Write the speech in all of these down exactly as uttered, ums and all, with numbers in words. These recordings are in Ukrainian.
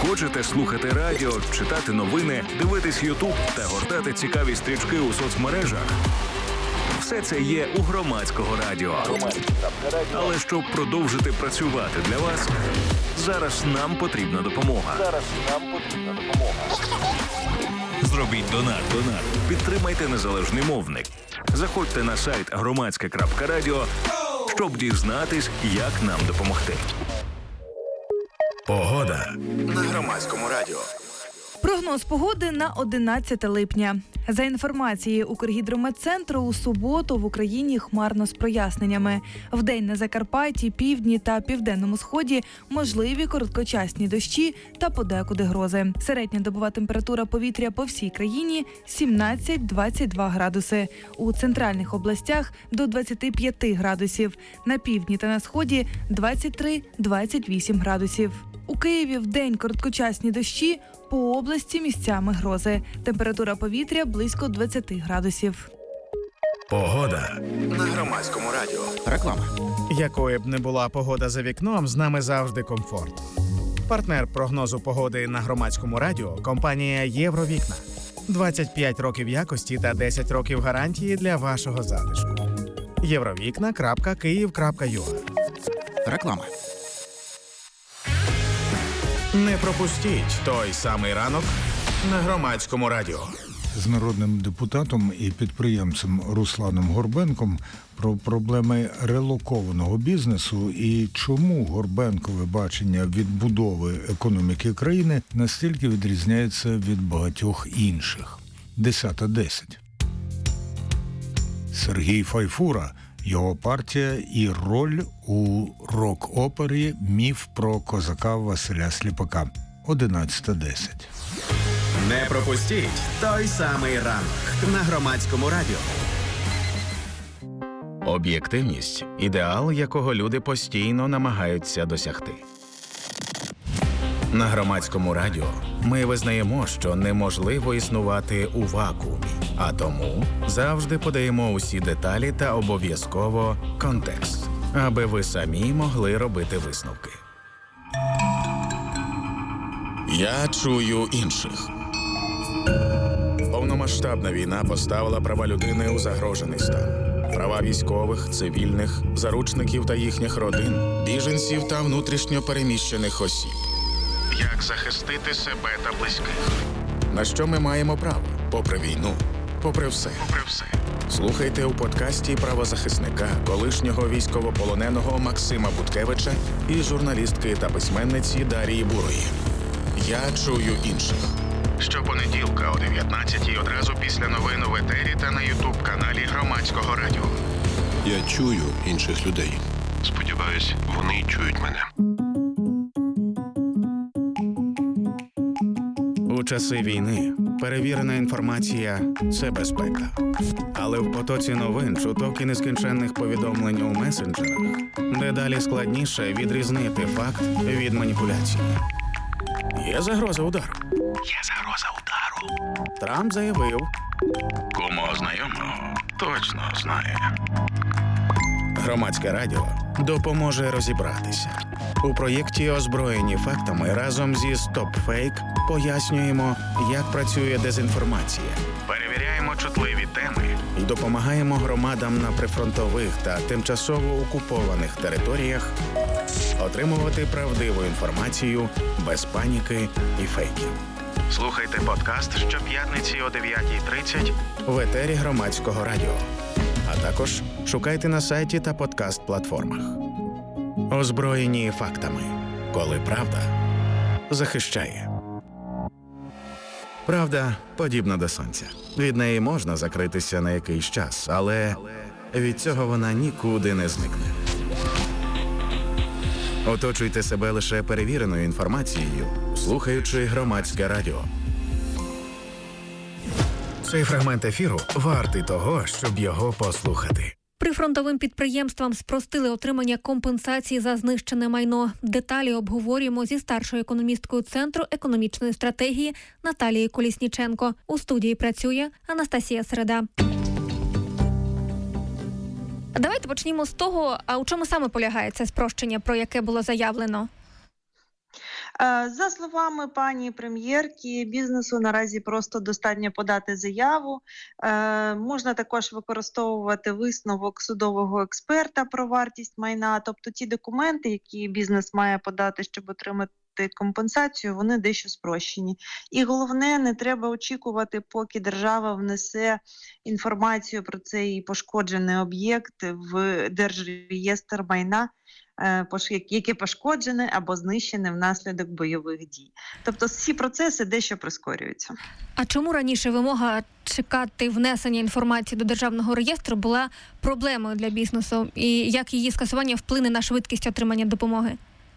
Хочете слухати радіо, читати новини, дивитись Ютуб та гортати цікаві стрічки у соцмережах? Все це є у Громадського радіо. Але щоб продовжити працювати для вас, зараз нам потрібна допомога. Зараз нам потрібна допомога. Зробіть донат. Донат. Підтримайте незалежний мовник. Заходьте на сайт громадське крапка радіо, щоб дізнатись, як нам допомогти. Погода на Громадському радіо. Прогноз погоди на одинадцяте липня. За інформацією Укргідрометцентру, у суботу в Україні хмарно з проясненнями. Вдень на Закарпатті, півдні та південному сході можливі короткочасні дощі та подекуди грози. Середня добова температура повітря по всій країні – сімнадцять - двадцять два градуси. У центральних областях – до двадцяти п'яти градусів. На півдні та на сході – двадцять три - двадцять вісім градусів. У Києві вдень короткочасні дощі, по області місцями грози. Температура повітря близько двадцяти градусів. Погода на Громадському радіо. Реклама. Якою б не була погода за вікном, з нами завжди комфорт. Партнер прогнозу погоди на Громадському радіо – компанія «Євровікна». двадцять п'ять років якості та десять років гарантії для вашого затишку. євровікна крапка київ крапка ю а. Реклама. Не пропустіть той самий ранок на Громадському радіо. З народним депутатом і підприємцем Русланом Горбенком про проблеми релокованого бізнесу і чому Горбенкове бачення відбудови економіки країни настільки відрізняється від багатьох інших. десята десять. Сергій Файфура, його партія і роль у рок-опері «Міф про козака Василя Сліпака». одинадцята десять. Не пропустіть той самий ранок на Громадському радіо. Об'єктивність – ідеал, якого люди постійно намагаються досягти. На Громадському радіо ми визнаємо, що неможливо існувати у вакуумі, а тому завжди подаємо усі деталі та обов'язково контекст, аби ви самі могли робити висновки. Я чую інших. Повномасштабна війна поставила права людини у загрожений стан. Права військових, цивільних, заручників та їхніх родин, біженців та внутрішньо переміщених осіб. Як захистити себе та близьких? На що ми маємо право? Попри війну, попри все. Попри все. Слухайте у подкасті правозахисника, колишнього військовополоненого Максима Буткевича і журналістки та письменниці Дарії Бурої. Я чую інших. Щопонеділка о дев'ятнадцятій одразу після новин в етері та на ютуб-каналі Громадського радіо. Я чую інших людей. Сподіваюсь, вони чують мене. У часи війни перевірена інформація – це безпека. Але в потоці новин, чуток і нескінченних повідомлень у месенджерах дедалі складніше відрізнити факт від маніпуляції. Є загроза удару. Є загроза удару. Трамп заявив. Кому знайомого точно знає. Громадське радіо допоможе розібратися. У проєкті «Озброєні фактами» разом зі «Стоп-фейк» пояснюємо, як працює дезінформація. Перевіряємо чутливі теми І допомагаємо громадам на прифронтових та тимчасово окупованих територіях отримувати правдиву інформацію без паніки і фейків. Слухайте подкаст щоп'ятниці о дев'ятій тридцять в етері Громадського радіо. А також шукайте на сайті та подкаст-платформах. Озброєні фактами. Коли правда захищає. Правда подібна до сонця. Від неї можна закритися на якийсь час, але від цього вона нікуди не зникне. Оточуйте себе лише перевіреною інформацією, слухаючи Громадське радіо. Цей фрагмент ефіру вартий того, щоб його послухати. Прифронтовим підприємствам спростили отримання компенсації за знищене майно. Деталі обговорюємо зі старшою економісткою Центру економічної стратегії Наталією Колісніченко. У студії працює Анастасія Середа. Давайте почнімо з того, а у чому саме полягає це спрощення, про яке було заявлено? За словами пані прем'єрки, бізнесу наразі просто достатньо подати заяву. Можна також використовувати висновок судового експерта про вартість майна, тобто ті документи, які бізнес має подати, щоб отримати компенсацію, вони дещо спрощені. І головне, не треба очікувати, поки держава внесе інформацію про цей пошкоджений об'єкт в Держреєстр майна, яке пошкоджене або знищене внаслідок бойових дій. Тобто всі процеси дещо прискорюються. А чому раніше вимога чекати внесення інформації до Державного реєстру була проблемою для бізнесу? І як її скасування вплине на швидкість отримання допомоги?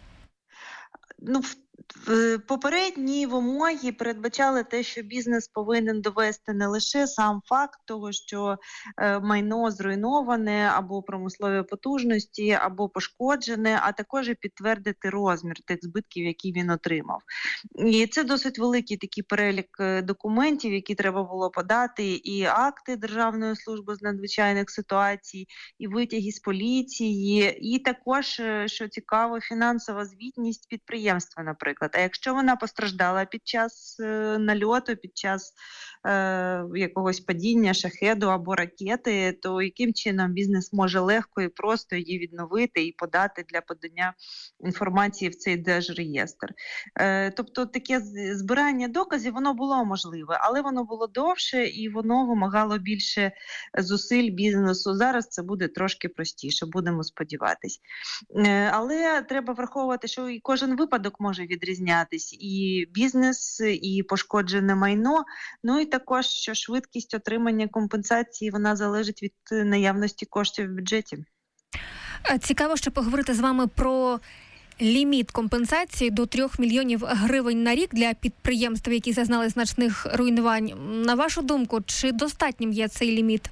Ну, попередні вимоги передбачали те, що бізнес повинен довести не лише сам факт того, що майно зруйноване, або промислові потужності, або пошкоджене, а також і підтвердити розмір тих збитків, які він отримав. І це досить великий такий перелік документів, які треба було подати, і акти Державної служби з надзвичайних ситуацій, і витяги з поліції, і також, що цікаво, фінансова звітність підприємства, наприклад. А якщо вона постраждала під час е, нальоту, під час е, якогось падіння шахеду або ракети, то яким чином бізнес може легко і просто її відновити і подати для подання інформації в цей держреєстр? Е, тобто таке збирання доказів, воно було можливе, але воно було довше і воно вимагало більше зусиль бізнесу. Зараз це буде трошки простіше, будемо сподіватись. Е, але треба враховувати, що і кожен випадок може відрізнятися. Відрізнятись і бізнес, і пошкоджене майно. Ну і також, що швидкість отримання компенсації, вона залежить від наявності коштів в бюджеті. Цікаво ще поговорити з вами про ліміт компенсації до трьох мільйонів гривень на рік для підприємств, які зазнали значних руйнувань. На вашу думку, чи достатнім є цей ліміт?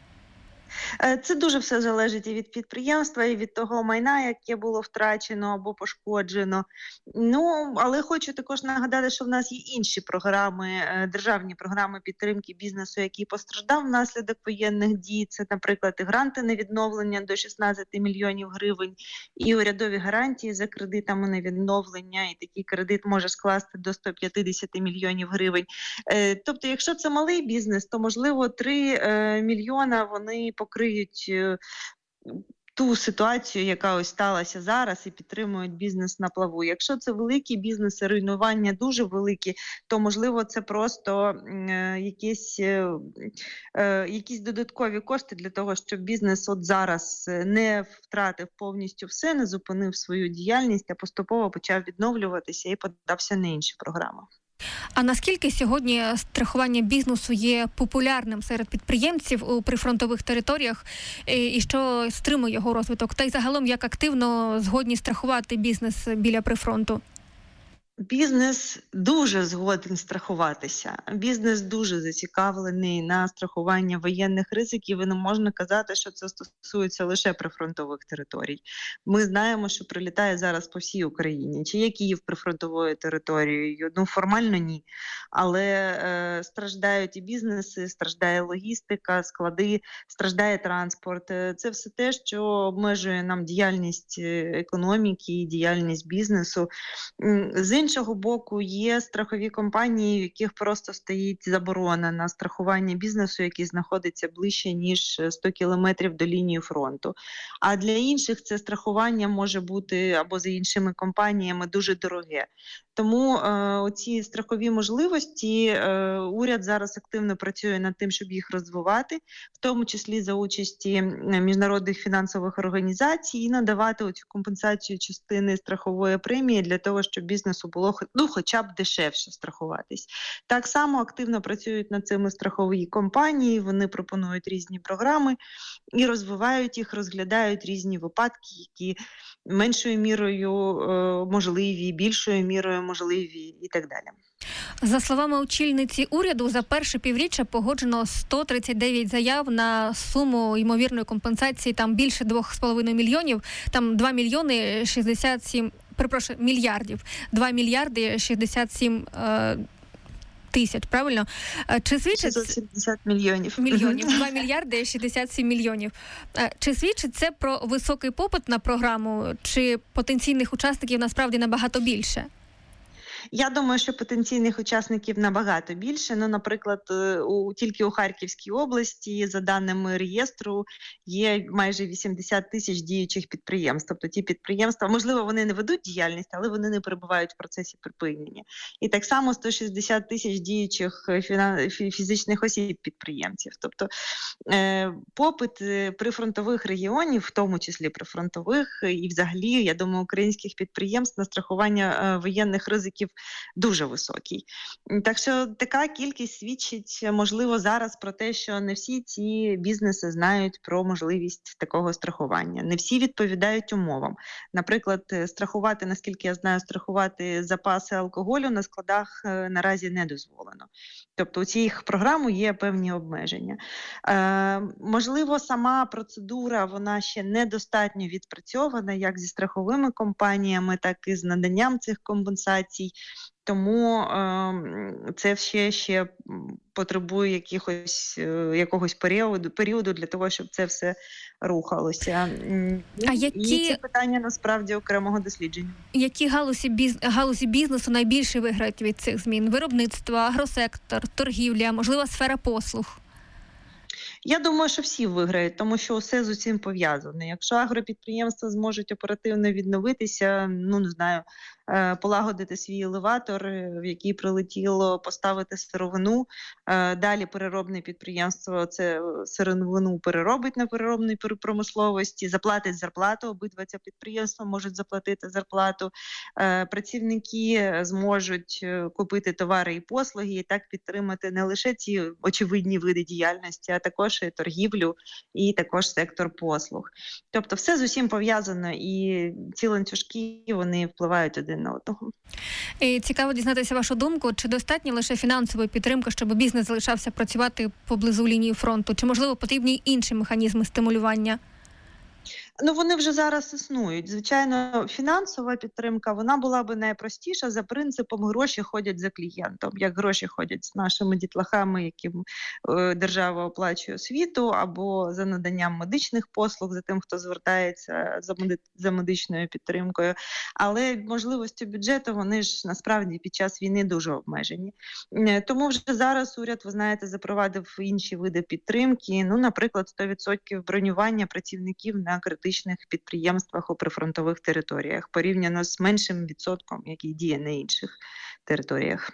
Це дуже все залежить і від підприємства, і від того майна, яке було втрачено або пошкоджено. Ну, але хочу також нагадати, що в нас є інші програми, державні програми підтримки бізнесу, який постраждав внаслідок воєнних дій. Це, наприклад, і гранти на відновлення до шістнадцять мільйонів гривень, і урядові гарантії за кредитами на відновлення, і такий кредит може скласти до сто п'ятдесят мільйонів гривень. Тобто, якщо це малий бізнес, то, можливо, три мільйона вони покриють ту ситуацію, яка ось сталася зараз, і підтримують бізнес на плаву. Якщо це великі бізнеси, руйнування дуже великі, то, можливо, це просто е, якісь, е, е, якісь додаткові кошти для того, щоб бізнес от зараз не втратив повністю все, не зупинив свою діяльність, а поступово почав відновлюватися і подався на інші програми. А наскільки сьогодні страхування бізнесу є популярним серед підприємців у прифронтових територіях і що стримує його розвиток? Та й загалом, як активно згодні страхувати бізнес біля прифронту? Бізнес дуже згоден страхуватися. Бізнес дуже зацікавлений на страхування воєнних ризиків, і не можна казати, що це стосується лише прифронтових територій. Ми знаємо, що прилітає зараз по всій Україні. Чи є Київ прифронтовою територією? Ну, формально ні. Але е, страждають і бізнеси, страждає логістика, склади, страждає транспорт. Це все те, що обмежує нам діяльність економіки, діяльність бізнесу. З іншого боку, є страхові компанії, в яких просто стоїть заборона на страхування бізнесу, який знаходиться ближче, ніж сто кілометрів до лінії фронту. А для інших це страхування може бути або за іншими компаніями дуже дороге. Тому е, оці страхові можливості, е, уряд зараз активно працює над тим, щоб їх розвивати, в тому числі за участі міжнародних фінансових організацій, і надавати оцю компенсацію частини страхової премії для того, щоб бізнесу було ну, хоча б дешевше страхуватись. Так само активно працюють над цими страхові компанії, вони пропонують різні програми і розвивають їх, розглядають різні випадки, які меншою мірою е, можливі, більшою мірою можливі і так далі. За словами очільниці уряду, за перше півріччя погоджено сто тридцять дев'ять заяв на суму ймовірної компенсації, там більше двох з половиною мільйонів, там два мільйони шістдесят сім, перепрошую, мільярдів, два мільярди шістдесят сім е, тисяч, правильно? Чи свідчить... шістсот сімдесят мільйонів. Мільйонів, два мільярди шістдесят сім мільйонів. Чи свідчить це про високий попит на програму, чи потенційних учасників насправді набагато більше? Я думаю, що потенційних учасників набагато більше. Ну, наприклад, у тільки у Харківській області, за даними реєстру, є майже вісімдесят тисяч діючих підприємств. Тобто ті підприємства, можливо, вони не ведуть діяльність, але вони не перебувають в процесі припинення. І так само сто шістдесят тисяч діючих фізичних осіб-підприємців. Тобто е, попит прифронтових регіонів, в тому числі прифронтових, і взагалі, я думаю, українських підприємств на страхування воєнних ризиків дуже високий. Так що така кількість свідчить, можливо, зараз про те, що не всі ці бізнеси знають про можливість такого страхування. Не всі відповідають умовам. Наприклад, страхувати, наскільки я знаю, страхувати запаси алкоголю на складах наразі не дозволено. Тобто у цих програм є певні обмеження. Е, можливо, сама процедура, вона ще недостатньо відпрацьована, як зі страховими компаніями, так і з наданням цих компенсацій. Тому е, це ще, ще потребує якихось, е, якогось періоду, періоду для того, щоб це все рухалося. А які... І це питання, насправді, окремого дослідження. Які галузі, біз... галузі бізнесу найбільше виграють від цих змін? Виробництво, агросектор, торгівля, можливо, сфера послуг? Я думаю, що всі виграють, тому що все з усім пов'язане. Якщо агропідприємства зможуть оперативно відновитися, ну, не знаю, полагодити свій елеватор, в який прилетіло, поставити сировину, далі переробне підприємство це сировину переробить на переробній промисловості, заплатить зарплату, обидва ці підприємства можуть заплатити зарплату, працівники зможуть купити товари і послуги і так підтримати не лише ці очевидні види діяльності, а також і торгівлю, і також сектор послуг. Тобто все з усім пов'язано, і ці ланцюжки, вони впливають один на одного. І цікаво дізнатися вашу думку, чи достатньо лише фінансової підтримки, щоб бізнес залишався працювати поблизу лінії фронту, чи, можливо, потрібні й інші механізми стимулювання? Ну, вони вже зараз існують. Звичайно, фінансова підтримка, вона була би найпростіша за принципом «гроші ходять за клієнтом». Як гроші ходять з нашими дітлахами, яким е, держава оплачує освіту, або за наданням медичних послуг, за тим, хто звертається за, меди... за медичною підтримкою. Але можливості бюджету, вони ж насправді під час війни дуже обмежені. Е, тому вже зараз уряд, ви знаєте, запровадив інші види підтримки. Ну, наприклад, сто відсотків бронювання працівників на критичних підприємствах у прифронтових територіях, порівняно з меншим відсотком, який діє на інших територіях.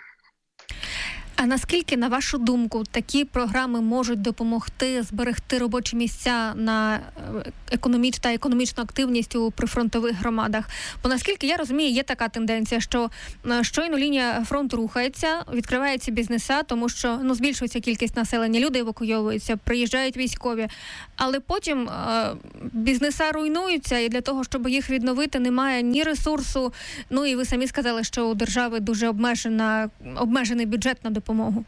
А наскільки, на вашу думку, такі програми можуть допомогти зберегти робочі місця на економіч... та економічну активність у прифронтових громадах? Бо, наскільки я розумію, є така тенденція, що щойно лінія фронту рухається, відкриваються бізнеса, тому що ну, збільшується кількість населення, люди евакуйовуються, приїжджають військові, але потім е- бізнеса руйнуються, і для того, щоб їх відновити, немає ні ресурсу, ну і ви самі сказали, що у держави дуже обмежена, обмежений бюджет на допомогу. Допомогу.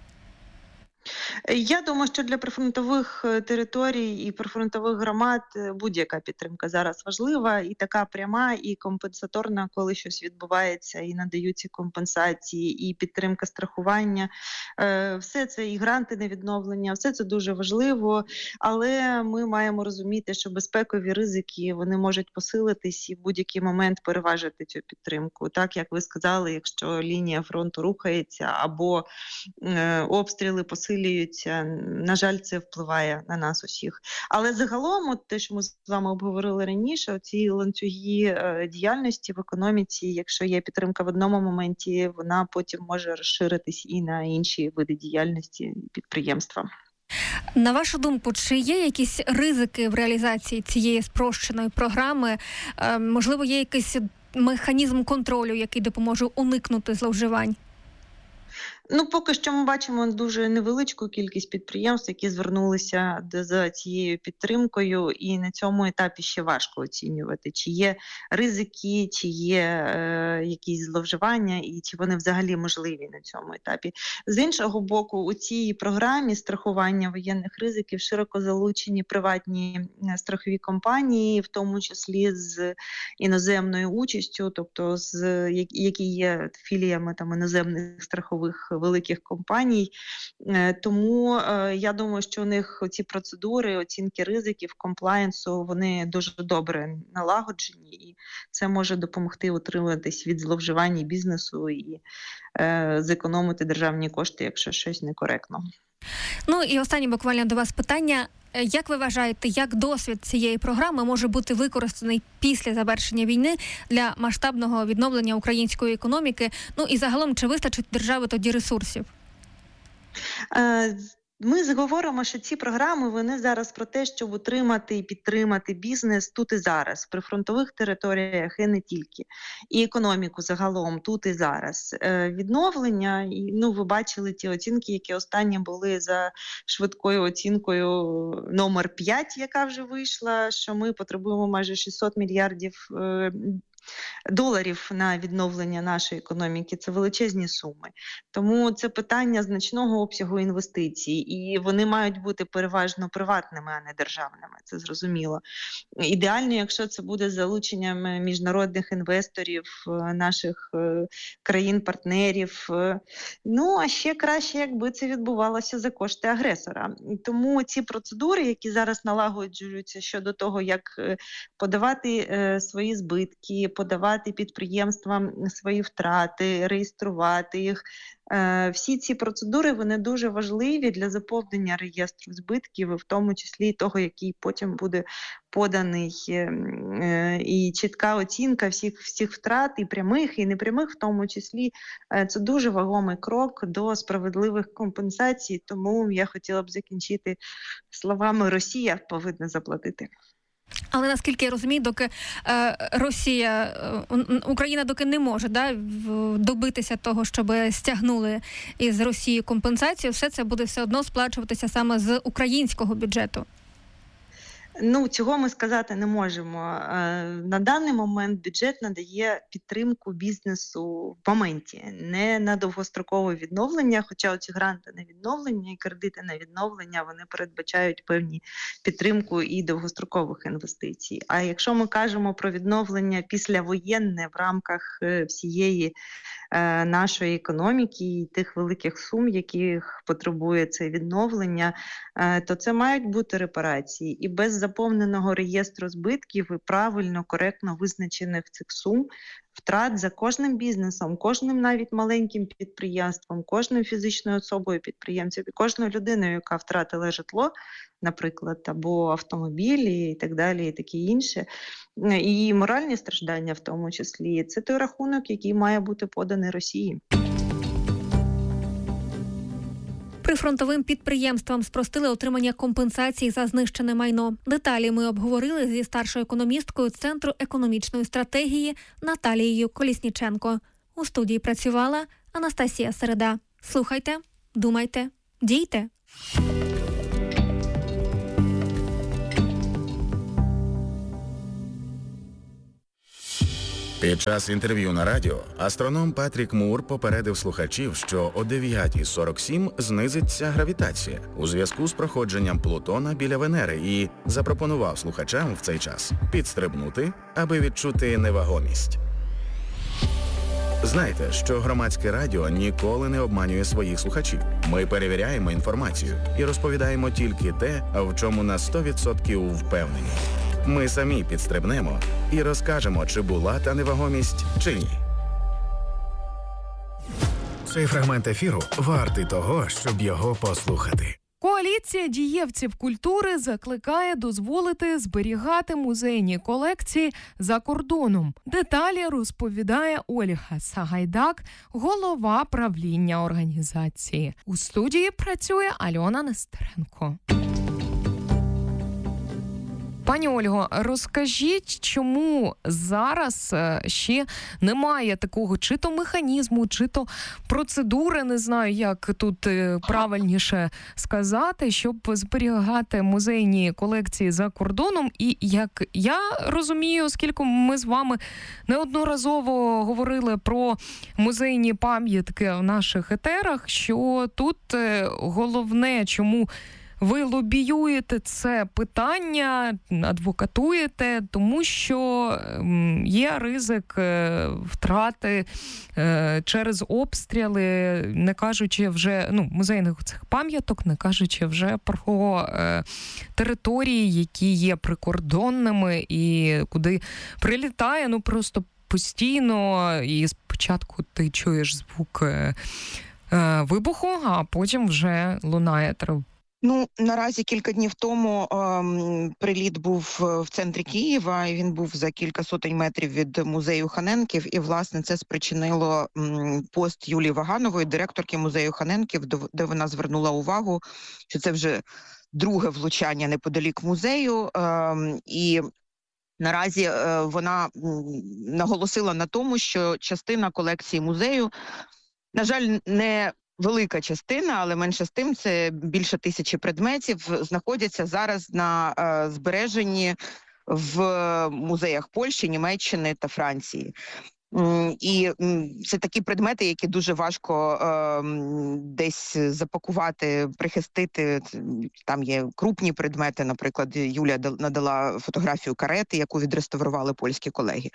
Я думаю, що для прифронтових територій і прифронтових громад будь-яка підтримка зараз важлива, і така пряма, і компенсаторна, коли щось відбувається, і надаються компенсації, і підтримка страхування. Все це, і гранти на відновлення, все це дуже важливо, але ми маємо розуміти, що безпекові ризики, вони можуть посилитись і в будь-який момент переважити цю підтримку. Так, як ви сказали, якщо лінія фронту рухається, або е, обстріли посилюються, на жаль, це впливає на нас усіх. Але загалом, от те, що ми з вами обговорили раніше, ці ланцюги е, діяльності в економіці, якщо є підтримка в одному моменті, вона потім може розширитись і на інші види діяльності підприємства. На вашу думку, чи є якісь ризики в реалізації цієї спрощеної програми? Е, можливо, є якийсь механізм контролю, який допоможе уникнути зловживань? Ну, поки що ми бачимо дуже невеличку кількість підприємств, які звернулися за цією підтримкою, і на цьому етапі ще важко оцінювати, чи є ризики, чи є е, якісь зловживання, і чи вони взагалі можливі на цьому етапі. З іншого боку, у цій програмі страхування воєнних ризиків широко залучені приватні страхові компанії, в тому числі з іноземною участю, тобто з які є філіями там іноземних страхових великих компаній. Тому я думаю, що у них ці процедури, оцінки ризиків, комплаєнсу, вони дуже добре налагоджені, і це може допомогти утримуватись від зловживань бізнесу і зекономити державні кошти, якщо щось некоректно. Ну і останнє буквально до вас питання. Як ви вважаєте, як досвід цієї програми може бути використаний після завершення війни для масштабного відновлення української економіки? Ну і загалом, чи вистачить держави тоді ресурсів? Ми говоримо, що ці програми, вони зараз про те, щоб утримати і підтримати бізнес тут і зараз, в прифронтових територіях і не тільки. І економіку загалом тут і зараз. Відновлення, ну ви бачили ті оцінки, які останні були за швидкою оцінкою номер п'ять, яка вже вийшла, що ми потребуємо майже шістсот мільярдів доларів на відновлення нашої економіки. Це величезні суми. Тому це питання значного обсягу інвестицій. І вони мають бути переважно приватними, а не державними. Це зрозуміло. Ідеально, якщо це буде з залученням міжнародних інвесторів, наших країн-партнерів. Ну, а ще краще, якби це відбувалося за кошти агресора. Тому ці процедури, які зараз налагоджуються щодо того, як подавати свої збитки, подавати підприємствам свої втрати, реєструвати їх. Всі ці процедури, вони дуже важливі для заповнення реєстру збитків, в тому числі і того, який потім буде поданий, і чітка оцінка всіх, всіх втрат, і прямих, і непрямих в тому числі. Це дуже вагомий крок до справедливих компенсацій, тому я хотіла б закінчити словами «Росія повинна заплатити». Але наскільки я розумію, доки е, Росія, е, Україна доки не може да, добитися того, щоб стягнули із Росії компенсацію, все це буде все одно сплачуватися саме з українського бюджету. Ну, цього ми сказати не можемо. На даний момент бюджет надає підтримку бізнесу в моменті, не на довгострокове відновлення, хоча оці гранти на відновлення і кредити на відновлення, вони передбачають певні підтримку і довгострокових інвестицій. А якщо ми кажемо про відновлення післявоєнне в рамках всієї нашої економіки і тих великих сум, яких потребує це відновлення, то це мають бути репарації. І без заповненого реєстру збитків і правильно, коректно визначених цих сум, втрат за кожним бізнесом, кожним навіть маленьким підприємством, кожною фізичною особою підприємців і кожною людиною, яка втратила житло, наприклад, або автомобіль і так далі, і таке інше, і моральні страждання в тому числі. Це той рахунок, який має бути поданий Росії. Прифронтовим підприємствам спростили отримання компенсацій за знищене майно. Деталі ми обговорили зі старшою економісткою Центру економічної стратегії Наталією Колісніченко. У студії працювала Анастасія Середа. Слухайте, думайте, дійте. Під час інтерв'ю на радіо астроном Патрік Мур попередив слухачів, що о дев'ята сорок сім знизиться гравітація у зв'язку з проходженням Плутона біля Венери і запропонував слухачам в цей час підстрибнути, аби відчути невагомість. Знайте, що громадське радіо ніколи не обманює своїх слухачів. Ми перевіряємо інформацію і розповідаємо тільки те, в чому на сто відсотків впевнені. Ми самі підстрибнемо і розкажемо, чи була та невагомість, чи ні. Цей фрагмент ефіру вартий того, щоб його послухати. Коаліція дієвців культури закликає дозволити зберігати музейні колекції за кордоном. Деталі розповідає Ольга Сагайдак, голова правління організації. У студії працює Альона Нестеренко. Пані Ольго, розкажіть, чому зараз ще немає такого чи то механізму, чи то процедури, не знаю, як тут правильніше сказати, щоб зберігати музейні колекції за кордоном. І як я розумію, оскільки ми з вами неодноразово говорили про музейні пам'ятки в наших етерах, що тут головне, чому ви лобіюєте це питання, адвокатуєте, тому що є ризик втрати через обстріли, не кажучи вже, ну, музейних цих пам'яток, не кажучи вже про території, які є прикордонними і куди прилітає, ну, просто постійно, і спочатку ти чуєш звук е, е, вибуху, а потім вже лунає трав. Ну, наразі кілька днів тому ем, приліт був в центрі Києва, і він був за кілька сотень метрів від музею Ханенків, і, власне, це спричинило м, пост Юлії Ваганової, директорки музею Ханенків, де вона звернула увагу, що це вже друге влучання неподалік музею, ем, і наразі е, вона наголосила на тому, що частина колекції музею, на жаль, не велика частина, але менше з тим, це більше тисячі предметів, знаходяться зараз на е, збереженні в музеях Польщі, Німеччини та Франції. І це такі предмети, які дуже важко е, десь запакувати, прихистити. Там є крупні предмети, наприклад, Юлія надала фотографію карети, яку відреставрували польські колеги.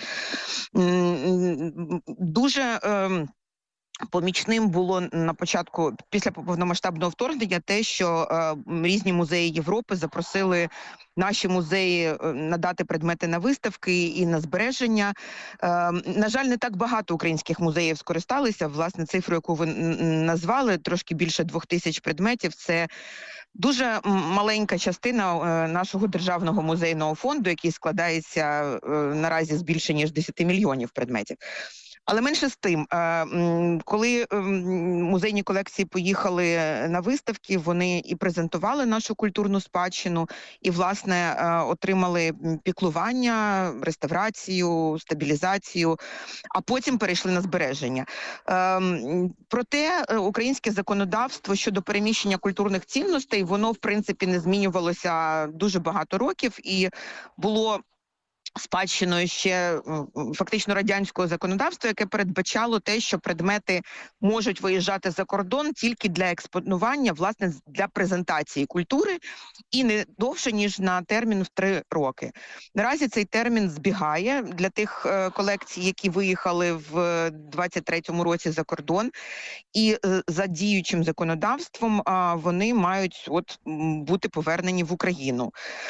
Дуже е, помічним було на початку, після повномасштабного вторгнення, те, що е, різні музеї Європи запросили наші музеї надати предмети на виставки і на збереження. Е, на жаль, не так багато українських музеїв скористалися. Власне, цифру, яку ви назвали, трошки більше двох тисяч предметів, це дуже маленька частина е, нашого державного музейного фонду, який складається е, наразі з більше ніж десять мільйонів предметів. Але менше з тим, коли музейні колекції поїхали на виставки, вони і презентували нашу культурну спадщину, і, власне, отримали піклування, реставрацію, стабілізацію, а потім перейшли на збереження. Проте українське законодавство щодо переміщення культурних цінностей, воно, в принципі, не змінювалося дуже багато років, і було спадщиною ще фактично радянського законодавства, яке передбачало те, що предмети можуть виїжджати за кордон тільки для експонування, власне, для презентації культури, і не довше, ніж на термін в три роки. Наразі цей термін збігає для тих колекцій, які виїхали в двадцять третьому році за кордон, і за діючим законодавством вони мають от бути повернені в Україну.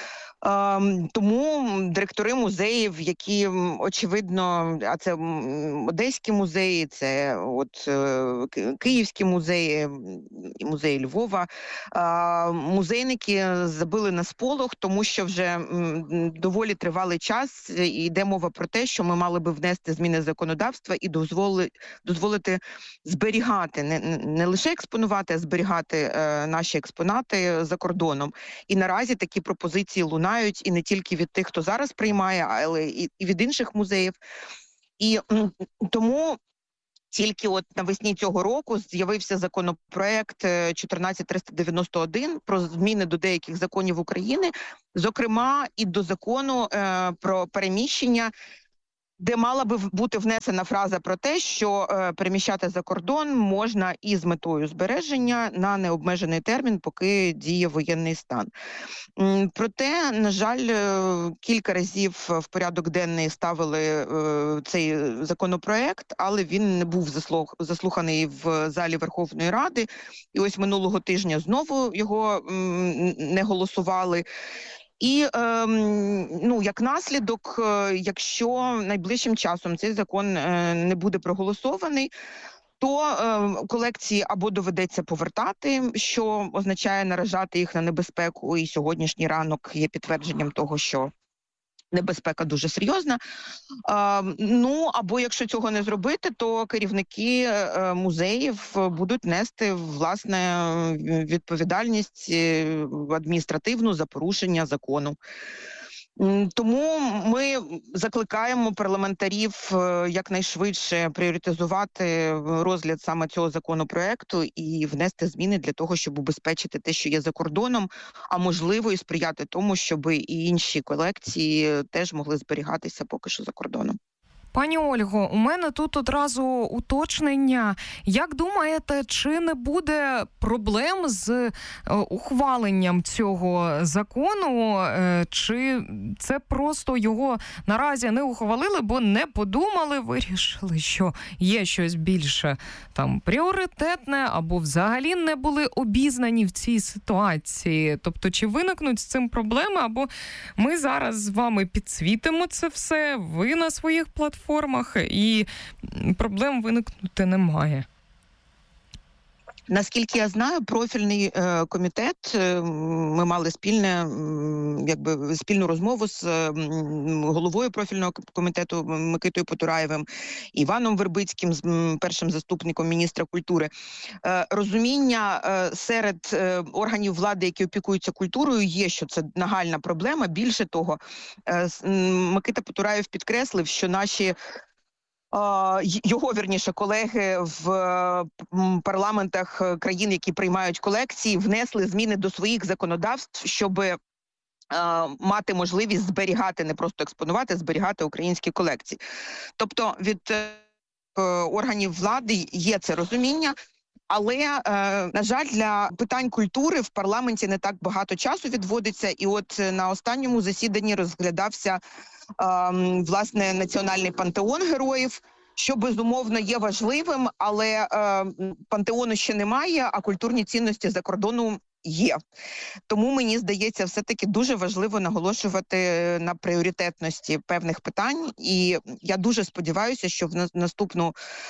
Тому директори музеїв, які, очевидно, а це Одеські музеї, це от Київські музеї, музеї Львова, музейники забили на сполох, тому що вже доволі тривалий час йде мова про те, що ми мали би внести зміни законодавства і дозволи, дозволити зберігати, не, не лише експонувати, а зберігати наші експонати за кордоном. І наразі такі пропозиції лунають і не тільки від тих, хто зараз приймає, але і від інших музеїв. І тому тільки от навесні цього року з'явився законопроект чотирнадцять триста дев'яносто один про зміни до деяких законів України, зокрема і до закону е, про переміщення, де мала би бути внесена фраза про те, що е, переміщати за кордон можна і з метою збереження на необмежений термін, поки діє воєнний стан. М, проте, на жаль, е, кілька разів в порядок денний ставили е, цей законопроект, але він не був заслух, заслуханий в залі Верховної Ради. І ось минулого тижня знову його м, не голосували. І, е, ну, як наслідок, якщо найближчим часом цей закон не буде проголосований, то е, колекції або доведеться повертати, що означає наражати їх на небезпеку, і сьогоднішній ранок є підтвердженням того, що небезпека дуже серйозна. А, ну, або якщо цього не зробити, то керівники е, музеїв будуть нести, власне, відповідальність адміністративну за порушення закону. Тому ми закликаємо парламентарів якнайшвидше пріоритезувати розгляд саме цього законопроекту і внести зміни для того, щоб убезпечити те, що є за кордоном, а можливо і сприяти тому, щоб і інші колекції теж могли зберігатися поки що за кордоном. Пані Ольго, у мене тут одразу уточнення. Як думаєте, чи не буде проблем з ухваленням цього закону, чи це просто його наразі не ухвалили, бо не подумали, вирішили, що є щось більше там пріоритетне, або взагалі не були обізнані в цій ситуації? Тобто, чи виникнуть з цим проблеми, або ми зараз з вами підсвітимо це все, ви на своїх платформах, і проблем виникнути немає? Наскільки я знаю, профільний е, комітет, е, ми мали спільне, якби спільну розмову з е, головою профільного комітету Микитою Потураєвим, Іваном Вербицьким, з м, першим заступником міністра культури. Е, розуміння е, серед е, органів влади, які опікуються культурою, є, що це нагальна проблема. Більше того, е, Микита Потураєв підкреслив, що наші його, вірніше, колеги в парламентах країн, які приймають колекції, внесли зміни до своїх законодавств, щоб мати можливість зберігати, не просто експонувати, а зберігати українські колекції. Тобто від органів влади є це розуміння. Але, на жаль, для питань культури в парламенті не так багато часу відводиться. І от на останньому засіданні розглядався, власне, національний пантеон героїв, що, безумовно, є важливим, але пантеону ще немає, а культурні цінності за кордоном є. Тому, мені здається, все-таки дуже важливо наголошувати на пріоритетності певних питань. І я дуже сподіваюся, що в наступну,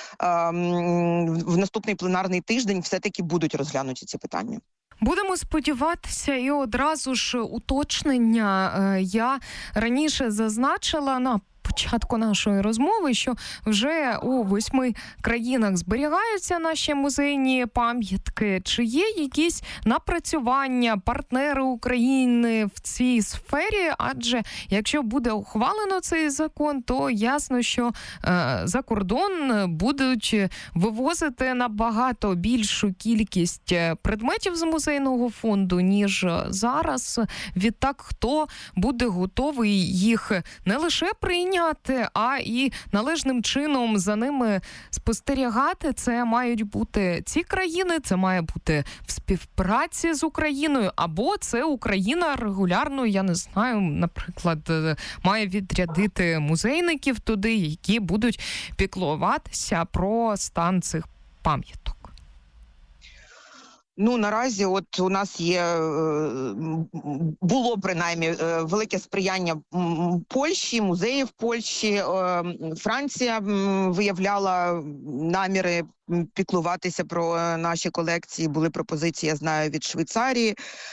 в наступний пленарний тиждень все-таки будуть розглянуті ці питання. Будемо сподіватися, і одразу ж уточнення. Я раніше зазначила на початку нашої розмови, що вже у восьми країнах зберігаються наші музейні пам'ятки. Чи є якісь напрацювання, партнери України в цій сфері? Адже якщо буде ухвалено цей закон, то ясно, що е, за кордон будуть вивозити набагато більшу кількість предметів з музейного фонду, ніж зараз. Відтак, хто буде готовий їх не лише прийняти, а і належним чином за ними спостерігати? Це мають бути ці країни, це має бути в співпраці з Україною, або це Україна регулярно, я не знаю, наприклад, має відрядити музейників туди, які будуть піклуватися про стан цих пам'яток. Ну, наразі от у нас є, було принаймні велике сприяння Польщі, музеїв Польщі. Франція виявляла наміри піклуватися про наші колекції, були пропозиції, я знаю, від Швейцарії.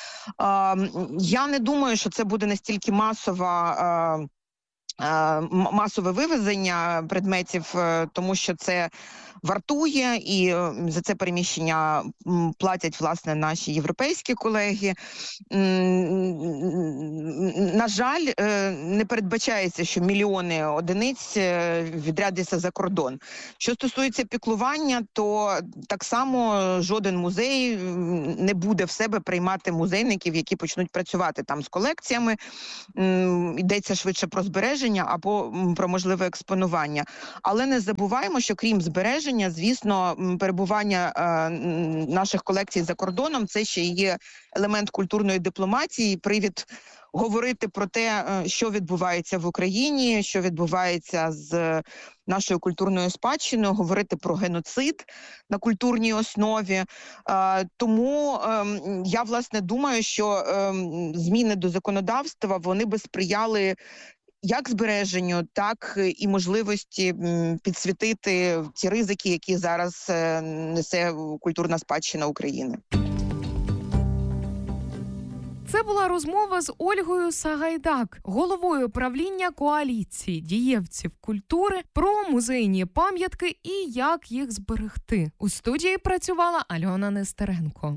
Я не думаю, що це буде настільки масова масове вивезення предметів, тому що це вартує, і за це переміщення платять, власне, наші європейські колеги. На жаль, не передбачається, що мільйони одиниць відрядяться за кордон. Що стосується піклування, то так само жоден музей не буде в себе приймати музейників, які почнуть працювати там з колекціями. Йдеться швидше про збереження або про можливе експонування. Але не забуваємо, що крім збереження, звісно, перебування е, наших колекцій за кордоном – це ще є елемент культурної дипломатії, привід говорити про те, що відбувається в Україні, що відбувається з нашою культурною спадщиною, говорити про геноцид на культурній основі. Е, тому е, я, власне, думаю, що е, зміни до законодавства, вони би сприяли як збереженню, так і можливості підсвітити ті ризики, які зараз несе культурна спадщина України. Це була розмова з Ольгою Сагайдак, головою правління коаліції дієвців культури, про музейні пам'ятки і як їх зберегти. У студії працювала Альона Нестеренко.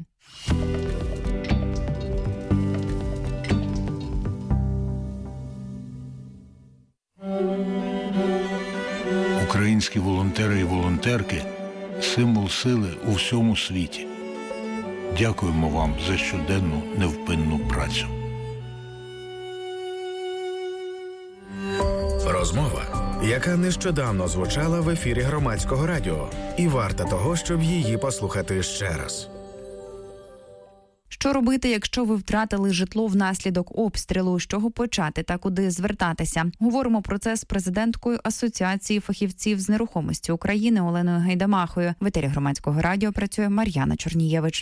Українські волонтери і волонтерки – символ сили у всьому світі. Дякуємо вам за щоденну невпинну працю. Розмова яка нещодавно звучала в ефірі Громадського радіо. І варта того, щоб її послухати ще раз. Що робити, якщо ви втратили житло внаслідок обстрілу? З чого почати та куди звертатися? Говоримо про це з президенткою Асоціації фахівців з нерухомості України Оленою Гайдамахою. В етері Громадського радіо працює Мар'яна Чорнієвич.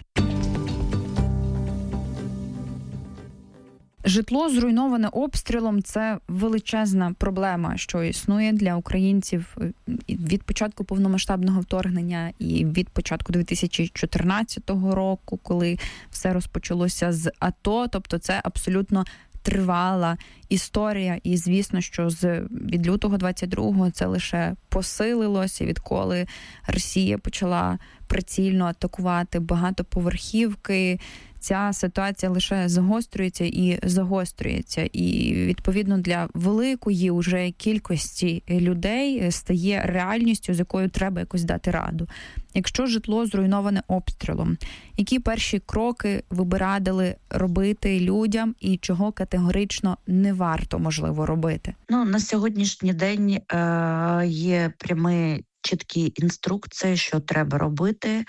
Житло, зруйноване обстрілом – це величезна проблема, що існує для українців від початку повномасштабного вторгнення і від початку дві тисячі чотирнадцятого року, коли все розпочалося з АТО. Тобто це абсолютно тривала історія. І, звісно, що з від лютого двадцять другого це лише посилилося, відколи Росія почала прицільно атакувати багатоповерхівки. Ця ситуація лише загострюється і загострюється. І, відповідно, для великої уже кількості людей стає реальністю, з якою треба якось дати раду. Якщо житло зруйноване обстрілом, які перші кроки ви б радили робити людям і чого категорично не варто, можливо, робити? Ну, на сьогоднішній день е- є прямий чіткі інструкції, що треба робити,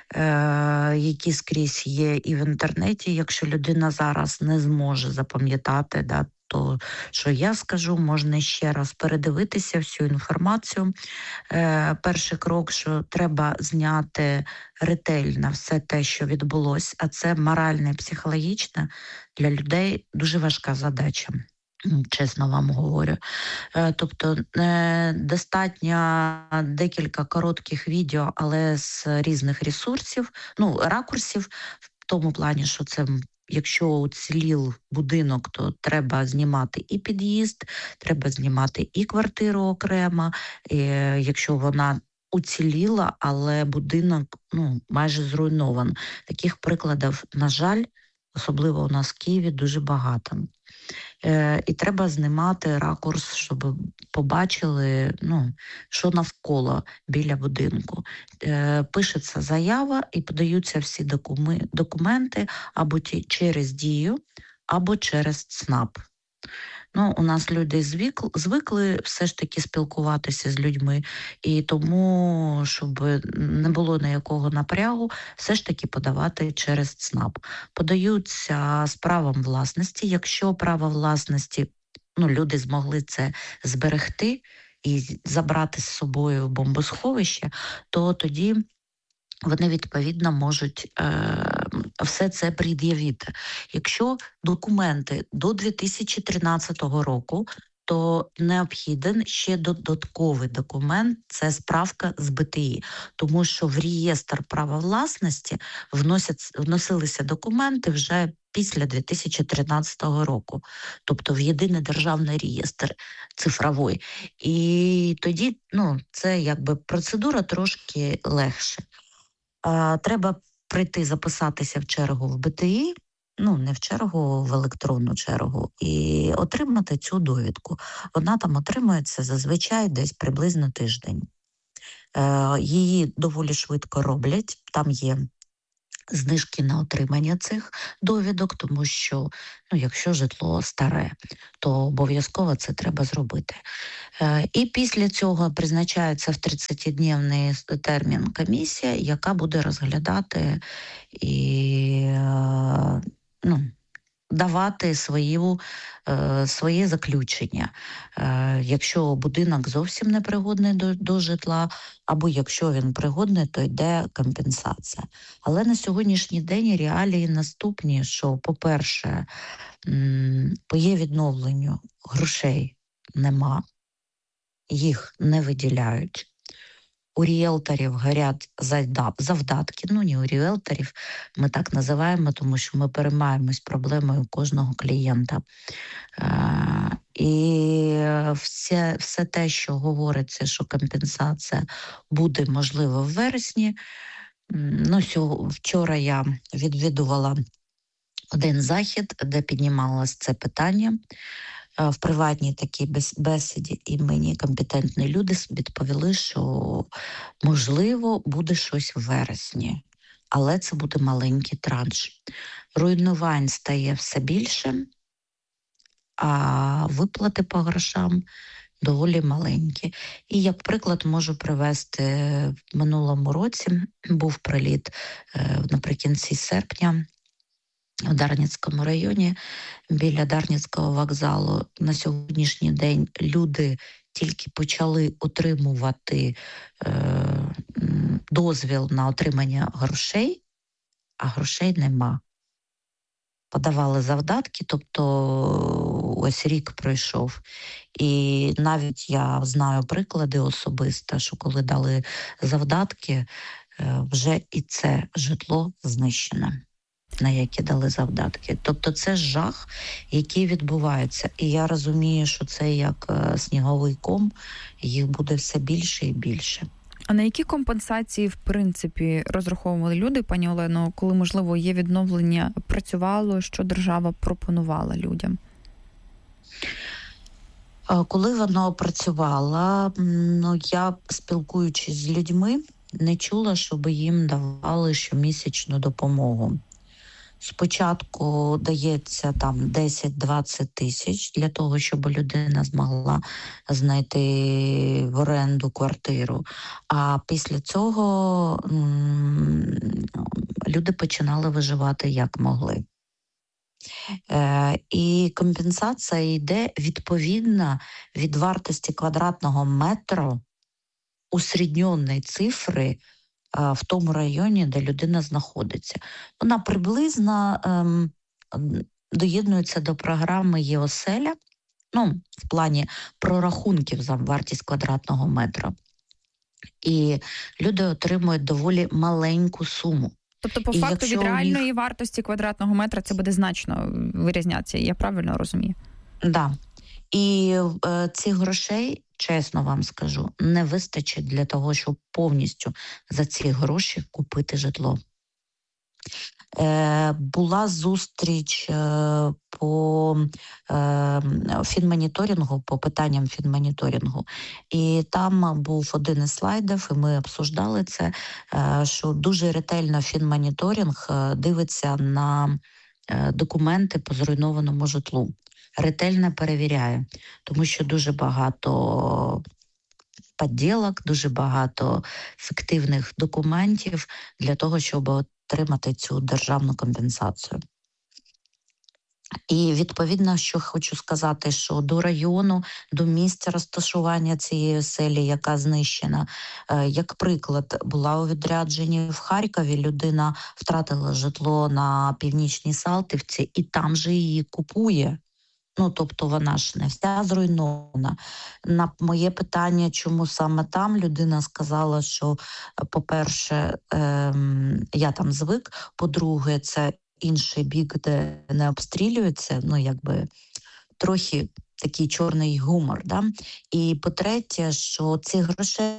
е, які скрізь є і в інтернеті. Якщо людина зараз не зможе запам'ятати, да, то, що я скажу, можна ще раз передивитися всю інформацію. Е, перший крок, що треба зняти ретельно все те, що відбулося, а це морально і психологічно для людей дуже важка задача. Чесно вам говорю. Тобто достатньо декілька коротких відео, але з різних ресурсів, ну, ракурсів, в тому плані, що це, якщо уцілів будинок, то треба знімати і під'їзд, треба знімати і квартиру окремо, і якщо вона уціліла, але будинок, ну, майже зруйнований. Таких прикладів, на жаль, особливо у нас в Києві, дуже багато. Е, і треба знімати ракурс, щоб побачили, ну, що навколо біля будинку. Е, пишеться заява і подаються всі докуми, документи або ті, через Дію, або через ЦНАП. Ну, у нас люди звикли, звикли все ж таки спілкуватися з людьми, і тому, щоб не було ніякого напрягу, все ж таки подавати через ЦНАП. Подаються з правом власності. Якщо право власності, ну, люди змогли це зберегти і забрати з собою в бомбосховище, то тоді вони, відповідно, можуть е, все це пред'явити. Якщо документи до дві тисячі тринадцятого року, то необхіден ще додатковий документ – це справка з Б Т І. Тому що в реєстр права власності вносять, вносилися документи вже після дві тисячі тринадцятого року. Тобто в єдиний державний реєстр цифровий. І тоді, ну, це якби процедура трошки легше. А, треба прийти записатися в чергу в Б Т І, ну, не в чергу, в електронну чергу, і отримати цю довідку. Вона там отримується зазвичай десь приблизно тиждень. Е, її доволі швидко роблять, там є знижки на отримання цих довідок, тому що, ну, якщо житло старе, то обов'язково це треба зробити. Е, і після цього призначається в тридцятидневний термін комісія, яка буде розглядати і, е, ну, давати свою, е, своє заключення. Е, якщо будинок зовсім непригодний до, до житла, або якщо він пригодний, то йде компенсація. Але на сьогоднішній день реалії наступні, що, по-перше, м, по є відновленню грошей нема, їх не виділяють. У ріелторів горять завдатки, ну не у ріелторів, ми так називаємо, тому що ми переймаємось проблемою кожного клієнта. Е, і все, все те, що говориться, що компенсація буде можливо в вересні. Ну, вчора я відвідувала один захід, де піднімалось це питання. В приватній такій бесіді, і мені компетентні люди відповіли, що можливо буде щось в вересні, але це буде маленький транш. Руйнувань стає все більше, а виплати по грошам доволі маленькі. І як приклад можу привести, в минулому році був приліт наприкінці серпня в Дарницькому районі, біля Дарницького вокзалу. На сьогоднішній день люди тільки почали отримувати е, дозвіл на отримання грошей, а грошей нема. Подавали завдатки, тобто ось рік пройшов. І навіть я знаю приклади особисто, що коли дали завдатки, вже і це житло знищено, на яке дали завдатки. Тобто це жах, який відбувається. І я розумію, що це як сніговий ком, їх буде все більше і більше. А на які компенсації, в принципі, розраховували люди, пані Олено, коли, можливо, є відновлення, працювало, що держава пропонувала людям? Коли воно працювало, ну, я, спілкуючись з людьми, не чула, щоб їм давали щомісячну допомогу. Спочатку дається там десять-двадцять тисяч для того, щоб людина змогла знайти в оренду квартиру. А після цього м- люди починали виживати як могли. Е- і компенсація йде відповідно від вартості квадратного метру усредньоної цифри в тому районі, де людина знаходиться. Вона приблизно ем, доєднується до програми «Є-оселя», ну, в плані прорахунків за вартість квадратного метра. І люди отримують доволі маленьку суму. Тобто, по І факту, від реальної їх... вартості квадратного метра це буде значно вирізнятися, я правильно розумію? Так. Да. І е, цих грошей, чесно вам скажу, не вистачить для того, щоб повністю за ці гроші купити житло. Е, була зустріч е, по е, фінмоніторингу, по питанням фінмоніторингу. І там був один із слайдів, і ми обсуждали це, е, що дуже ретельно фінмоніторинг дивиться на е, документи по зруйнованому житлу. Ретельно перевіряє, тому що дуже багато підділок, дуже багато фіктивних документів для того, щоб отримати цю державну компенсацію. І відповідно, що хочу сказати, що до району, до місця розташування цієї оселі, яка знищена, як приклад, була у відрядженні в Харкові, людина втратила житло на Північній Салтівці і там же її купує. Ну, тобто вона ж не вся зруйнована. На моє питання, чому саме там, людина сказала, що, по-перше, ем, я там звик, по-друге, це інший бік, де не обстрілюється, ну, якби, трохи такий чорний гумор, да? І по-третє, що ці грошей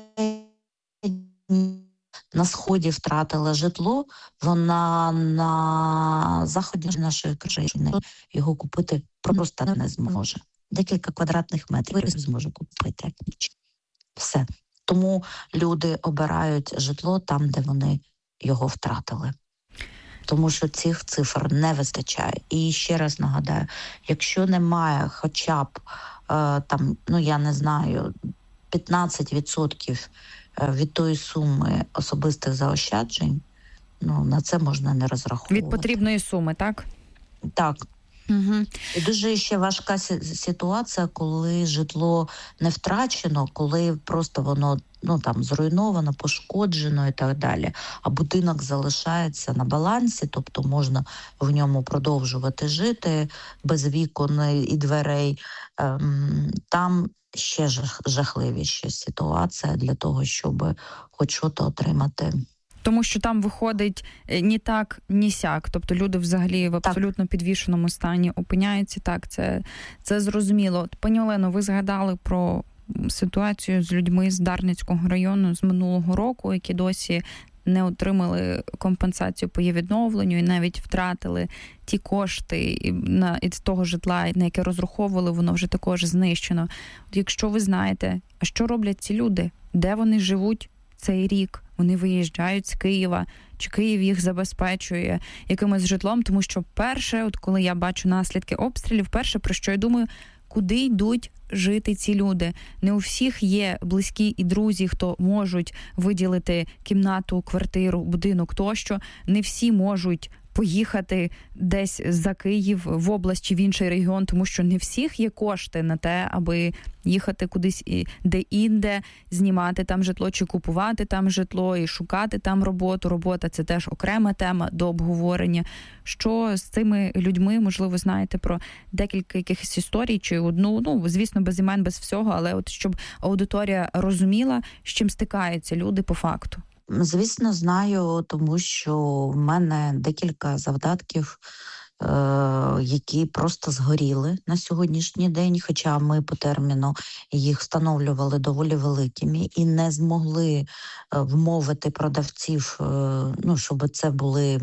на Сході втратила житло, вона на заході нашої країни його купити просто не зможе. Декілька квадратних метрів зможе купити. Все. Тому люди обирають житло там, де вони його втратили. Тому що цих цифр не вистачає. І ще раз нагадаю, якщо немає хоча б, е, там, ну я не знаю, п'ятнадцять відсотків від тої суми особистих заощаджень, ну, на це можна не розраховувати. Від потрібної суми, так? Так. Угу. І дуже ще важка ситуація, коли житло не втрачено, коли просто воно, ну, там, зруйновано, пошкоджено і так далі, а будинок залишається на балансі, тобто можна в ньому продовжувати жити без вікон і дверей. Там ще жахливіша ситуація для того, щоб хоч щось отримати. Тому що там виходить ні так, ні сяк. Тобто люди взагалі в абсолютно так. підвішеному стані опиняються. Так, це, це зрозуміло. Пані Олено, ви згадали про ситуацію з людьми з Дарницького району з минулого року, які досі не отримали компенсацію по її відновленню і навіть втратили ті кошти на із того житла, на яке розраховували, воно вже також знищено. От якщо ви знаєте, а що роблять ці люди? Де вони живуть цей рік? Вони виїжджають з Києва, чи Київ їх забезпечує якимось житлом? Тому що перше, от коли я бачу наслідки обстрілів, перше, про що я думаю, куди йдуть жити ці люди. Не у всіх є близькі і друзі, хто можуть виділити кімнату, квартиру, будинок тощо. Не всі можуть поїхати десь за Київ в область чи в інший регіон, тому що не всіх є кошти на те, аби їхати кудись де-інде, знімати там житло чи купувати там житло і шукати там роботу. Робота – це теж окрема тема до обговорення. Що з цими людьми, можливо, знаєте про декілька якихось історій чи одну, ну, звісно, без імен, без всього, але от щоб аудиторія розуміла, з чим стикаються люди по факту. Звісно, знаю, тому що в мене декілька завдатків, е- які просто згоріли на сьогоднішній день, хоча ми по терміну їх встановлювали доволі великими і не змогли е- вмовити продавців, е- ну, щоб це були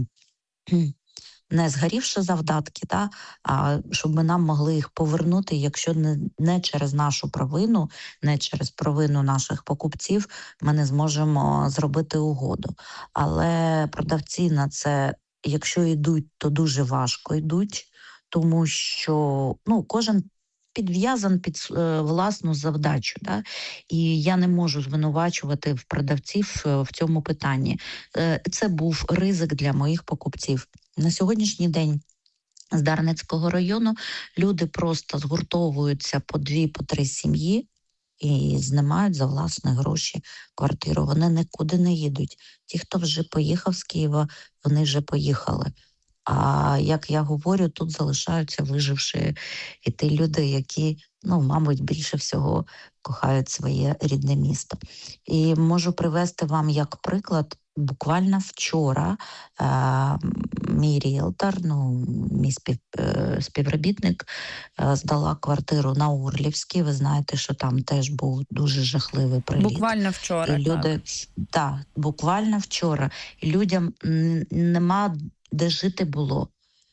не згорівші завдатки, да, а щоб ми нам могли їх повернути, якщо не, не через нашу провину, не через провину наших покупців, ми не зможемо зробити угоду. Але продавці на це, якщо йдуть, то дуже важко йдуть, тому що ну, кожен підв'язан під е, власну завдачу. Да? І я не можу звинувачувати в продавців е, в цьому питанні. Е, це був ризик для моїх покупців. На сьогоднішній день з Дарницького району люди просто згуртовуються по дві, по три сім'ї і знімають за власні гроші квартиру. Вони нікуди не їдуть. Ті, хто вже поїхав з Києва, вони вже поїхали. А як я говорю, тут залишаються виживши і ті люди, які, ну, мабуть, більше всього кохають своє рідне місто. І можу привести вам як приклад. Буквально вчора е, мій ріелтор, ну, мій спів, е, співробітник е, здала квартиру на Орлівській. Ви знаєте, що там теж був дуже жахливий приліт. Буквально вчора, і люди, так. Так, буквально вчора. І людям нема де жити було.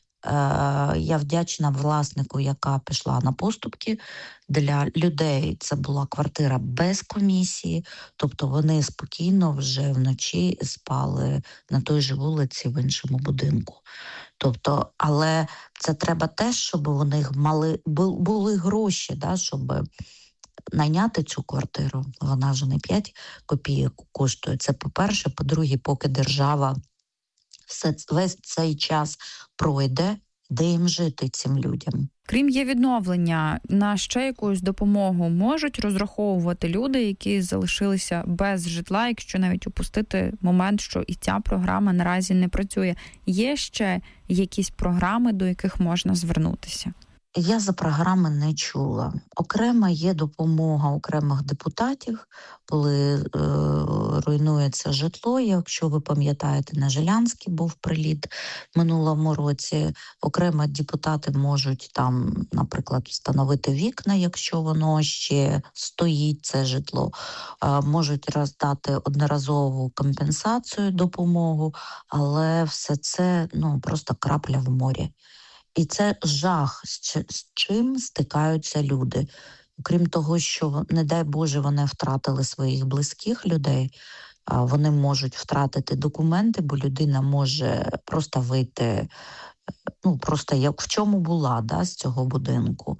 Я вдячна власнику, яка пішла на поступки. Для людей це була квартира без комісії, тобто вони спокійно вже вночі спали на той же вулиці в іншому будинку. Тобто, але це треба теж, щоб у них мали, були гроші, да, щоб найняти цю квартиру. Вона ж не п'ять копійок коштує. Це по-перше. По-друге, поки держава все, весь цей час пройде, де їм жити цим людям. Крім є відновлення, на ще якусь допомогу можуть розраховувати люди, які залишилися без житла, якщо навіть опустити момент, що і ця програма наразі не працює. Є ще якісь програми, до яких можна звернутися? Я за програми не чула. Окремо є допомога окремих депутатів, коли е, руйнується житло. Якщо ви пам'ятаєте, на Жилянській був приліт в минулому році. Окремо депутати можуть там, наприклад, встановити вікна, якщо воно ще стоїть, це житло. Е, можуть роздати одноразову компенсацію, допомогу, але все це, ну, просто крапля в морі. І це жах, з чим стикаються люди. Окрім того, що, не дай Боже, вони втратили своїх близьких людей, вони можуть втратити документи, бо людина може просто вийти, ну, просто як в чому була, да, з цього будинку.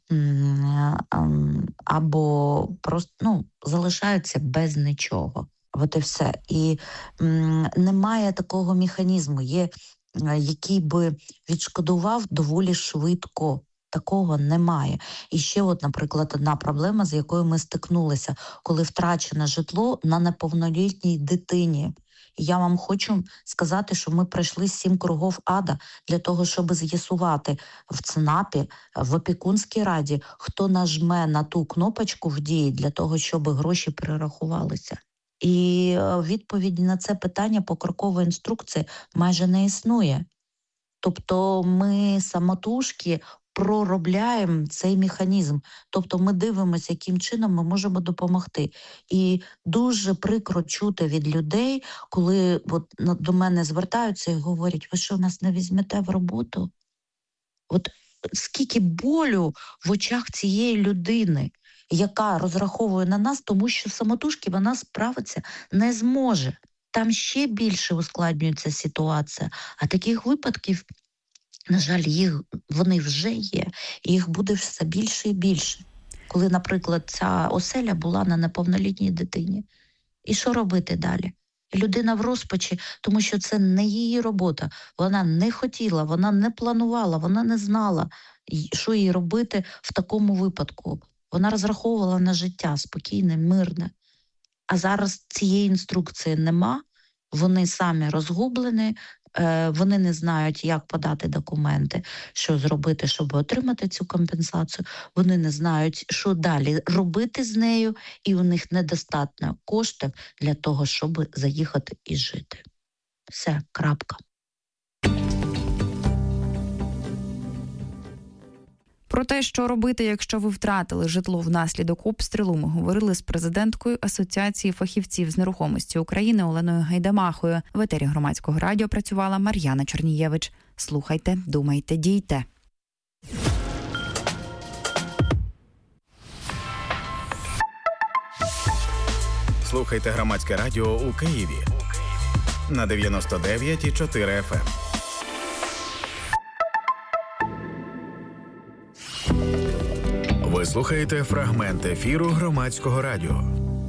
Або просто, ну, залишаються без нічого. От і все. І м, немає такого механізму, є який би відшкодував доволі швидко. Такого немає. І ще от, наприклад, одна проблема, з якою ми стикнулися, коли втрачене житло на неповнолітній дитині. І я вам хочу сказати, що ми пройшли сім кругов ада для того, щоб з'ясувати в ЦНАПі, в опікунській раді, хто нажме на ту кнопочку в дії для того, щоб гроші перерахувалися. І відповіді на це питання покрокової інструкції майже не існує. Тобто ми самотужки проробляємо цей механізм. Тобто ми дивимося, яким чином ми можемо допомогти. І дуже прикро чути від людей, коли от до мене звертаються і говорять, ви що, нас не візьмете в роботу? От скільки болю в очах цієї людини, яка розраховує на нас, тому що самотужки вона справитися не зможе. Там ще більше ускладнюється ситуація. А таких випадків На жаль, їх, вони вже є, і їх буде все більше і більше. Коли, наприклад, ця оселя була на неповнолітній дитині. І що робити далі? І людина в розпачі, тому що це не її робота. Вона не хотіла, вона не планувала, вона не знала, що їй робити в такому випадку. Вона розраховувала на життя спокійне, мирне. А зараз цієї інструкції нема, вони самі розгублені, вони не знають, як подати документи, що зробити, щоб отримати цю компенсацію. Вони не знають, що далі робити з нею, і у них недостатньо коштів для того, щоб заїхати і жити. Все, крапка. Про те, що робити, якщо ви втратили житло внаслідок обстрілу, ми говорили з президенткою Асоціації фахівців з нерухомості України Оленою Гайдамахою. В етері Громадського радіо працювала Мар'яна Чернієвич. Слухайте, думайте, дійте. Слухайте Громадське радіо у Києві на дев'яносто дев'ять і чотири еф ем. Ви слухаєте фрагмент ефіру Громадського радіо.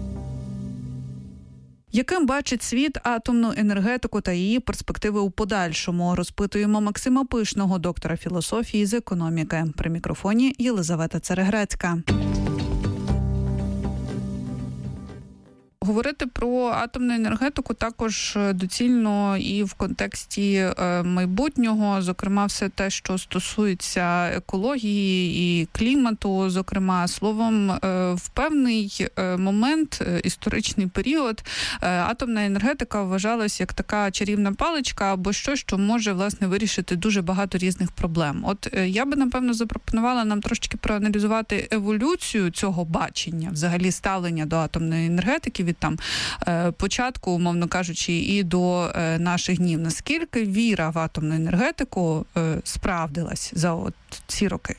Яким бачить світ атомну енергетику та її перспективи у подальшому? Розпитуємо Максима Пишного, доктора філософії з економіки. При мікрофоні Єлизавета Церегрецька. Говорити про атомну енергетику також доцільно і в контексті майбутнього, зокрема все те, що стосується екології і клімату, зокрема, словом, в певний момент, історичний період, атомна енергетика вважалась як така чарівна паличка або щось, що може, власне, вирішити дуже багато різних проблем. От я би, напевно, запропонувала нам трошечки проаналізувати еволюцію цього бачення, взагалі ставлення до атомної енергетики від там початку, умовно кажучи, і до наших днів. Наскільки віра в атомну енергетику справдилась за от ці роки?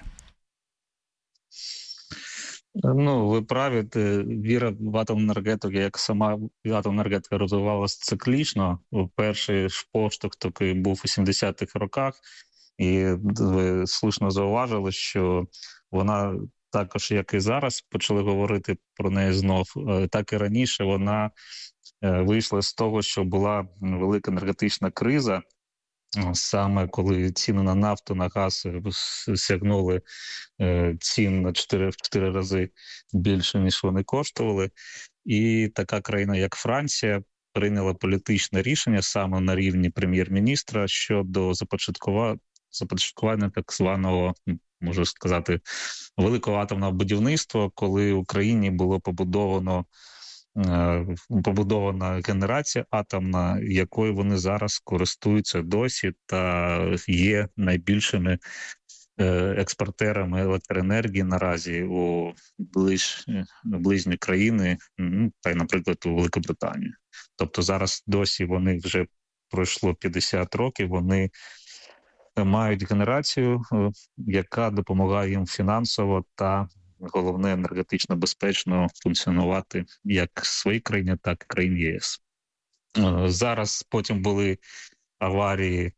Ну, ви праві, віра в атомну енергетику, як сама атомна енергетика розвивалася циклічно. Перший ж поштовх такий був у сімдесятих роках, і ви слушно зауважили, що вона також, як і зараз, почали говорити про неї знов, так і раніше вона вийшла з того, що була велика енергетична криза, саме коли ціни на нафту, на газ сягнули цін на чотири, в чотири рази більше, ніж вони коштували. І така країна, як Франція, прийняла політичне рішення саме на рівні прем'єр-міністра щодо започаткування, започаткування так званого, можу сказати, великого атомного будівництва, коли в Україні було побудовано побудована генерація атомна, якою вони зараз користуються досі та є найбільшими експортерами електроенергії наразі у ближ, ближні країни, та й, наприклад, у Великобританії. Тобто зараз досі вони вже пройшло п'ятдесят років, вони мають генерацію, яка допомагає їм фінансово та, головне, енергетично безпечно функціонувати як в своїй країні, так і країн ЄС. Зараз потім були аварії,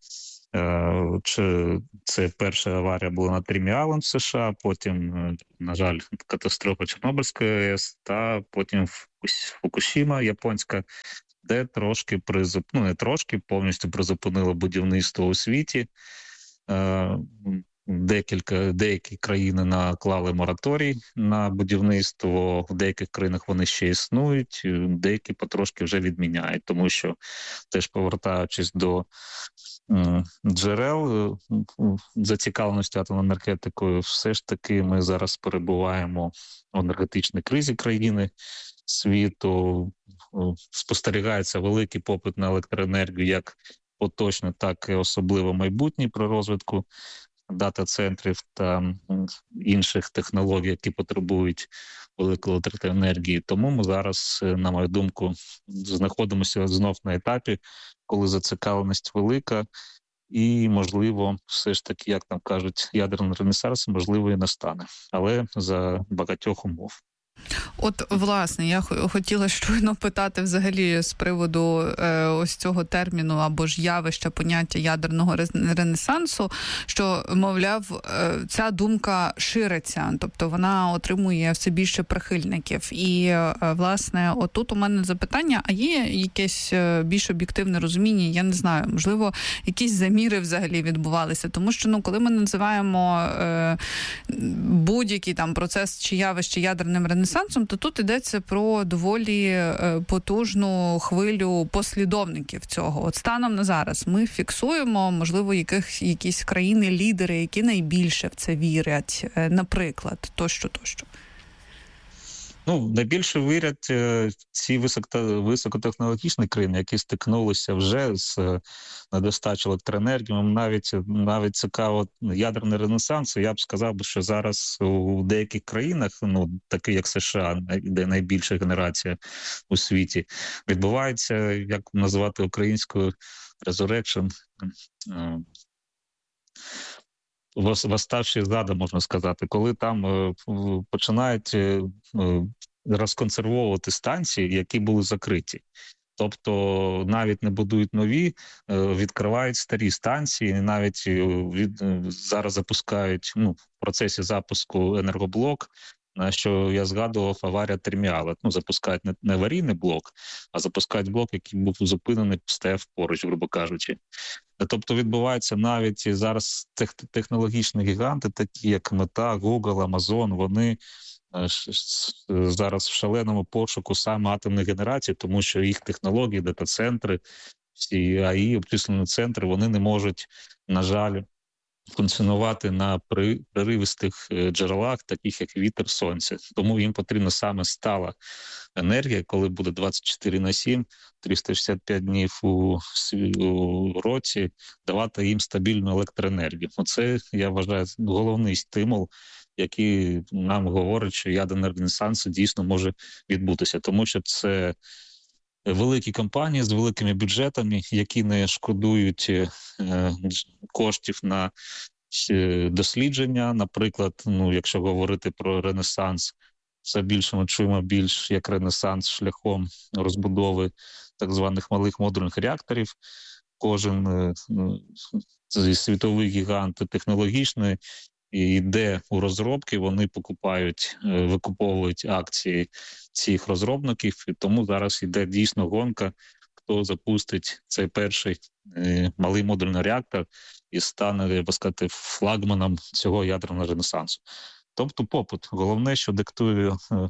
це перша аварія була на Трімі Айленд в США, потім, на жаль, катастрофа Чорнобильської АЕС, та потім Фукусіма японська, де трошки призуп... ну, не трошки, повністю призупинило будівництво у світі. Декілька, деякі країни наклали мораторій на будівництво, в деяких країнах вони ще існують, деякі потрошки вже відміняють, тому що, теж повертаючись до м, джерел зацікавленості атомною енергетикою, все ж таки ми зараз перебуваємо в енергетичній кризі країни, світу, спостерігається великий попит на електроенергію, як поточно, так і особливо майбутній при розвитку дата-центрів та інших технологій, які потребують великої електроенергії. Тому ми зараз, на мою думку, знаходимося знов на етапі, коли зацікавленість велика і, можливо, все ж таки, як там кажуть, ядерний ренесанс, можливо, і настане, але за багатьох умов. От, власне, я хотіла щойно питати взагалі з приводу е, ось цього терміну або ж явища, поняття ядерного ренесансу, що, мовляв, е, ця думка шириться, тобто вона отримує все більше прихильників. І, е, власне, отут у мене запитання, а є якесь більш об'єктивне розуміння, я не знаю, можливо, якісь заміри взагалі відбувалися, тому що, ну, коли ми називаємо е, будь-який там процес чи явище ядерним ренесансом, то тут йдеться про доволі потужну хвилю послідовників цього. От станом на зараз ми фіксуємо, можливо, яких, якісь країни-лідери, які найбільше в це вірять, наприклад, тощо, тощо. Ну, найбільше вірять ці високо, високотехнологічні країни, які стикнулися вже з недостачою електроенергії. Навіть, навіть цікаво, ядерний ренесанс, я б сказав, що зараз у деяких країнах, ну, такі як США, де найбільша генерація у світі, відбувається, як назвати українською, resurrection, восставші зада, можна сказати, коли там е, починають е, розконсервовувати станції, які були закриті. Тобто навіть не будують нові, е, відкривають старі станції, навіть е, від, е, зараз запускають, ну, в процесі запуску енергоблок, на що я згадував аварія Терміала. Ну, запускають не, не аварійний блок, а запускають блок, який був зупинений, стояв поруч, грубо кажучи. Тобто відбувається навіть зараз тех, технологічні гіганти, такі як Мета, Google, Amazon, вони зараз в шаленому пошуку саме атомних генерацій, тому що їх технології, дата-центри, всі ей ай, обчислені центри, вони не можуть, на жаль, функціонувати на переривистих джерелах, таких як вітер, сонце. Тому їм потрібна саме стала енергія, коли буде двадцять чотири на сім, триста шістдесят п'ять днів у, у році, давати їм стабільну електроенергію. Оце, я вважаю, головний стимул, який нам говорить, що ядерний ренесанс дійсно може відбутися. Тому що це великі компанії з великими бюджетами, які не шкодують е, коштів на е, дослідження. Наприклад, ну, якщо говорити про ренесанс, це більше ми чуємо більш як ренесанс шляхом розбудови так званих малих модульних реакторів. Кожен е, е, світовий гігант технологічний йде у розробки, вони покупають, викуповують акції цих розробників, і тому зараз йде дійсно гонка, хто запустить цей перший е, малий модульний реактор і стане, я би сказати, флагманом цього ядерного ренесансу. Тобто попит. Головне, що диктує, е,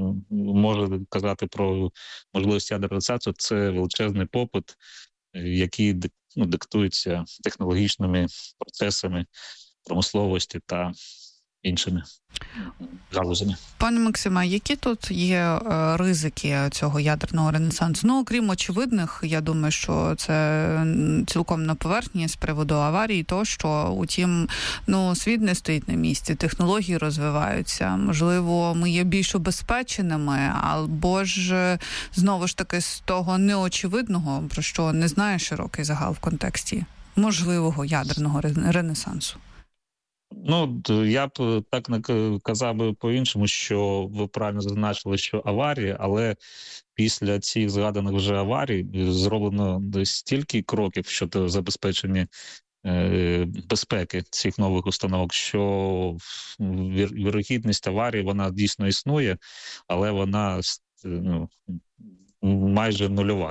може казати про можливість ядерного ренесансу, це величезний попит, який, ну, диктується технологічними процесами промисловості та іншими галузями. Пане Максиме, які тут є е, ризики цього ядерного ренесансу? Ну, окрім очевидних, я думаю, що це цілком на поверхні з приводу аварії, то що, утім, ну, світ не стоїть на місці, технології розвиваються, можливо, ми є більш убезпеченими, або ж, знову ж таки, з того неочевидного, про що не знає широкий загал в контексті можливого ядерного ренесансу. Ну, я б так не казав би по-іншому, що ви правильно зазначили, що аварії, але після цих згаданих вже аварій зроблено стільки кроків щодо забезпечення е, безпеки цих нових установок, що вірогідність аварії, вона дійсно існує, але вона, ну, майже нульова.